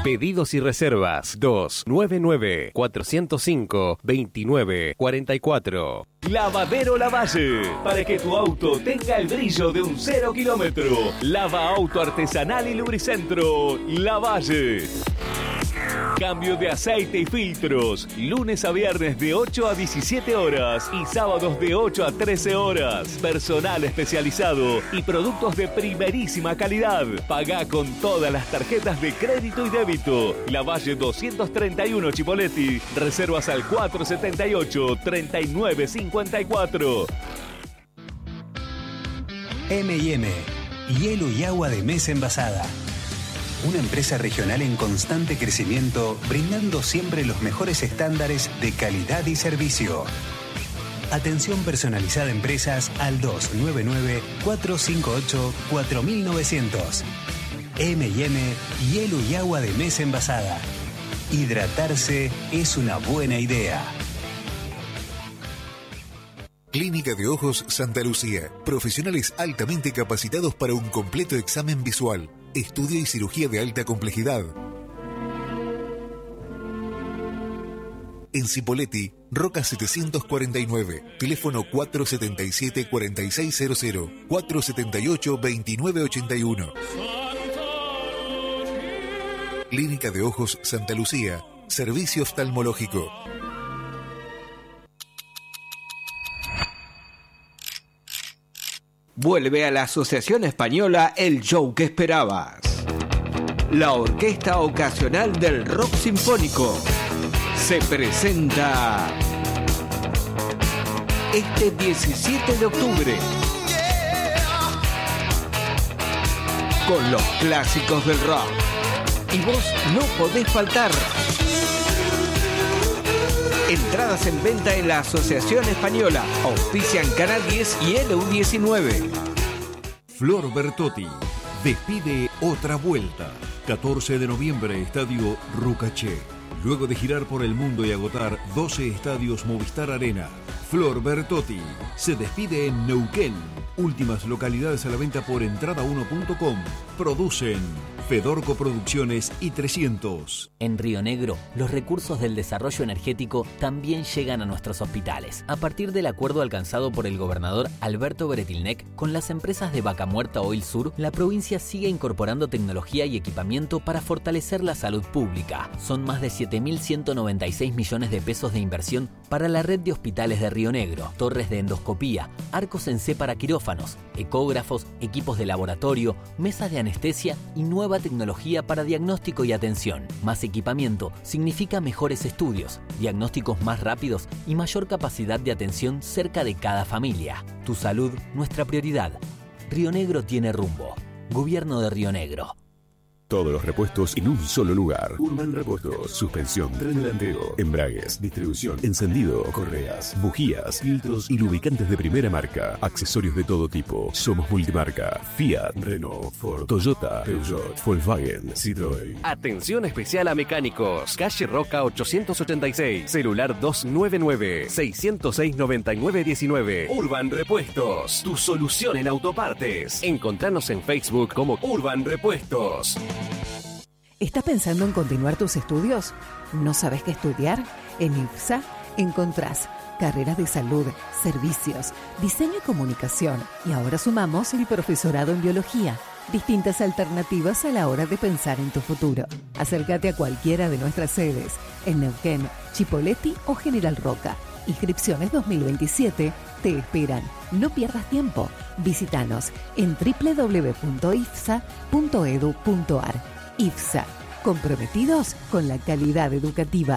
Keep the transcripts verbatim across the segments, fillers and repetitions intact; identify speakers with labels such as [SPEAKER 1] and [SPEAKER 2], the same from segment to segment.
[SPEAKER 1] Pedidos y reservas dos nueve nueve, cuatro cero cinco, dos nueve cuatro cuatro. Lavadero Lavalle, para que tu auto tenga el brillo de un cero kilómetro. Lava auto artesanal y lubricentro Lavalle. Cambio de aceite y filtros, lunes a viernes de ocho a diecisiete horas y sábados de ocho a trece horas. Personal especializado y productos de primerísima calidad. Pagá con todas las tarjetas de crédito y débito. Lavalle doscientos treinta y uno Chipoleti. Reservas al cuatro setenta y ocho, treinta y nueve cincuenta y cuatro.
[SPEAKER 2] eme y eme, hielo y agua de mesa envasada. Una empresa regional en constante crecimiento, brindando siempre los mejores estándares de calidad y servicio. Atención personalizada a empresas al dos nueve nueve, cuatro cinco ocho, cuatro nueve cero cero. eme y eme, hielo y agua de mesa envasada. Hidratarse es una buena idea.
[SPEAKER 3] Clínica de Ojos Santa Lucía. Profesionales altamente capacitados para un completo examen visual. Estudio y cirugía de alta complejidad. En Cipolletti, Roca setecientos cuarenta y nueve, teléfono cuatro siete siete, cuatro seis cero cero, cuatro siete ocho, dos nueve ocho uno. Clínica de Ojos Santa Lucía, servicio oftalmológico.
[SPEAKER 4] Vuelve a la Asociación Española el show que esperabas. La Orquesta Ocasional del Rock Sinfónico se presenta este diecisiete de octubre con los clásicos del rock. Y vos no podés faltar. Entradas en venta en la Asociación Española. Auspician Canal diez y L U diecinueve.
[SPEAKER 5] Flor Bertotti despide otra vuelta. catorce de noviembre, Estadio Rucaché. Luego de girar por el mundo y agotar doce estadios Movistar Arena, Flor Bertotti se despide en Neuquén. Últimas localidades a la venta por entrada uno punto com. Producen Fedorco Producciones y trescientos.
[SPEAKER 6] En Río Negro, los recursos del desarrollo energético también llegan a nuestros hospitales. A partir del acuerdo alcanzado por el gobernador Alberto Beretilnec con las empresas de Vaca Muerta Oil Sur, la provincia sigue incorporando tecnología y equipamiento para fortalecer la salud pública. Son más de siete mil ciento noventa y seis millones de pesos de inversión para la red de hospitales de Río Negro, torres de endoscopía, arcos en C para quirófanos, ecógrafos, equipos de laboratorio, mesas de anestesia y nueva tecnología para diagnóstico y atención. Más equipamiento significa mejores estudios, diagnósticos más rápidos y mayor capacidad de atención cerca de cada familia. Tu salud, nuestra prioridad. Río Negro tiene rumbo. Gobierno de Río Negro.
[SPEAKER 7] Todos los repuestos en un solo lugar. Urban Repuestos. Suspensión, tren delantero, embragues, distribución, encendido, correas, bujías, filtros y lubricantes de primera marca. Accesorios de todo tipo. Somos multimarca. Fiat, Renault, Ford, Toyota, Peugeot, Volkswagen, Citroën.
[SPEAKER 1] Atención especial a mecánicos. Calle Roca ochocientos ochenta y seis. Celular dos nueve nueve, seis cero seis, nueve nueve uno nueve. Urban Repuestos. Tu solución en autopartes. Encontranos en Facebook como Urban Repuestos.
[SPEAKER 8] ¿Estás pensando en continuar tus estudios? ¿No sabes qué estudiar? En IFSA encontrás carreras de salud, servicios, diseño y comunicación. Y ahora sumamos el profesorado en biología. Distintas alternativas a la hora de pensar en tu futuro. Acércate a cualquiera de nuestras sedes en Neuquén, Chipolletti o General Roca. Inscripciones dos mil veintisiete te esperan. No pierdas tiempo. Visítanos en doble u doble u doble u punto ifsa punto edu punto ar. IFSA, comprometidos con la calidad educativa.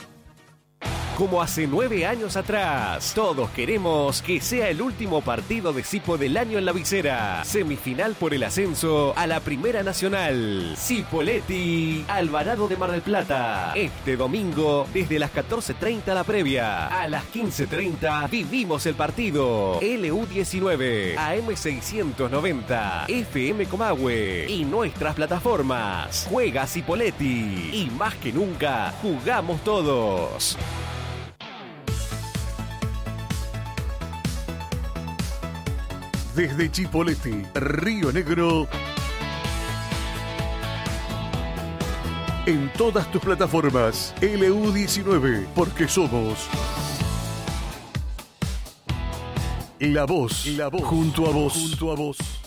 [SPEAKER 1] Como hace nueve años atrás, todos queremos que sea el último partido de Cipo del año en la visera. Semifinal por el ascenso a la Primera Nacional. Cipolletti, Alvarado de Mar del Plata. Este domingo, desde las catorce treinta la previa. A las quince treinta vivimos el partido. L U diecinueve, A M seiscientos noventa, F M Comahue y nuestras plataformas. Juega Cipolletti y más que nunca, jugamos todos.
[SPEAKER 9] Desde Chipolletti, Río Negro, en todas tus plataformas. L U diecinueve, porque somos la voz, la voz, junto a vos, junto a vos.